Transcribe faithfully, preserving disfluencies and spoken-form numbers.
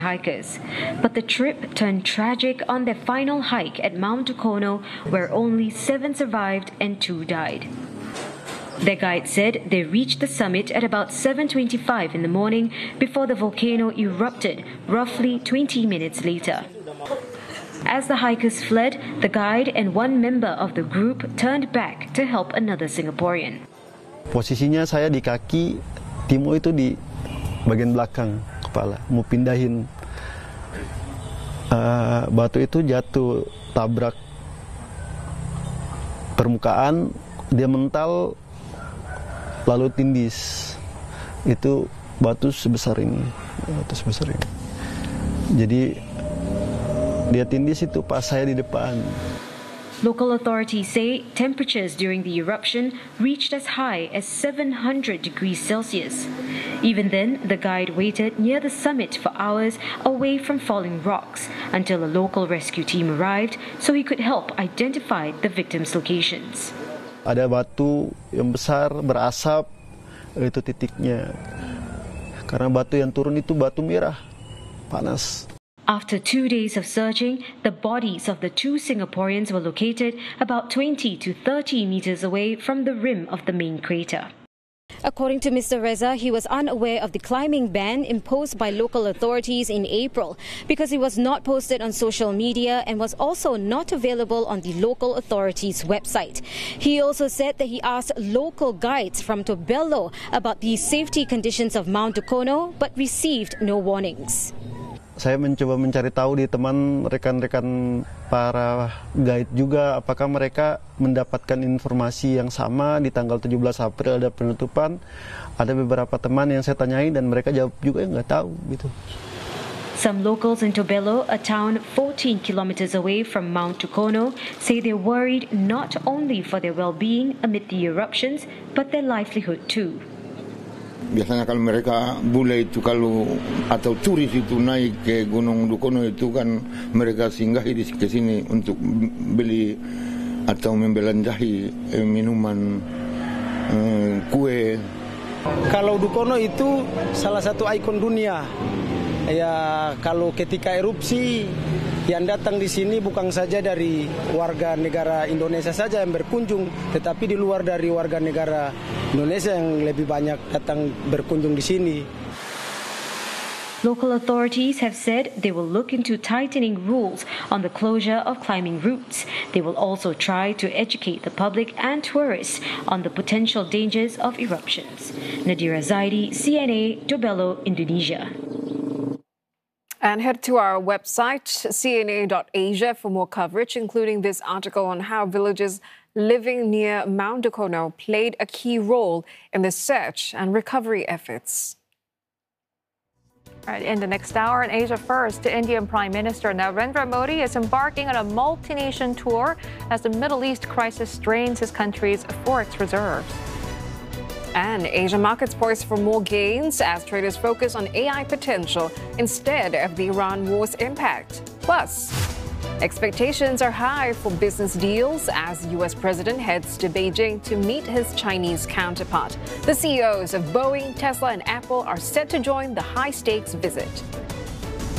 hikers. But the trip turned tragic on their final hike at Mount Dukono, where only seven survived and two died. Their guide said they reached the summit at about seven twenty-five in the morning before the volcano erupted roughly twenty minutes later. As the hikers fled, the guide and one member of the group turned back to help another Singaporean. Posisinya saya di kaki, Timo itu di bagian belakang kepala, mau pindahin. Uh, batu itu jatuh tabrak permukaan, dia mental lalu tindis. Itu batu sebesar ini, batu sebesar ini. Jadi dia tindis itu pas saya di depan. Local authorities say temperatures during the eruption reached as high as seven hundred degrees Celsius. Even then, the guide waited near the summit for hours away from falling rocks until a local rescue team arrived so he could help identify the victims' locations. Ada batu yang besar berasap, itu titiknya. Karena batu yang turun itu batu merah, panas. After two days of searching, the bodies of the two Singaporeans were located about twenty to thirty meters away from the rim of the main crater. According to Mister Reza, he was unaware of the climbing ban imposed by local authorities in April because it was not posted on social media and was also not available on the local authorities' website. He also said that he asked local guides from Tobelo about the safety conditions of Mount Dukono but received no warnings. Saya mencoba mencari tahu di teman rekan-rekan para guide juga apakah mereka mendapatkan informasi yang sama di tanggal tujuh belas April ada penutupan. Ada beberapa teman yang saya tanyai dan mereka jawab juga nggak tahu gitu. Some locals in Tobelo, a town fourteen kilometers away from Mount Dukono, say they're worried not only for their well-being amid the eruptions but their livelihood too. Biasanya kalau mereka bule itu kalau atau turis itu naik ke Gunung Dukono itu kan mereka singgahi di ke sini untuk beli atau membelanjahi eh, minuman, eh, kue. Kalau Dukono itu salah satu ikon dunia. Ya kalau ketika erupsi yang datang di sini bukan saja dari warga negara Indonesia saja yang berkunjung, tetapi di luar dari warga negara Indonesia yang lebih banyak datang berkunjung di sini. Local authorities have said they will look into tightening rules on the closure of climbing routes. They will also try to educate the public and tourists on the potential dangers of eruptions. Nadira Zaidi, C N A, Tobelo, Indonesia. And head to our website, C N A dot asia, for more coverage, including this article on how villagers living near Mount Dukono played a key role in the search and recovery efforts. All right, in the next hour in Asia First, the Indian Prime Minister Narendra Modi is embarking on a multi-nation tour as the Middle East crisis strains his country's forex reserves. And Asian markets poised for more gains as traders focus on A I potential instead of the Iran war's impact. Plus, expectations are high for business deals as U S President heads to Beijing to meet his Chinese counterpart. The C E Os of Boeing, Tesla, and Apple are set to join the high-stakes visit.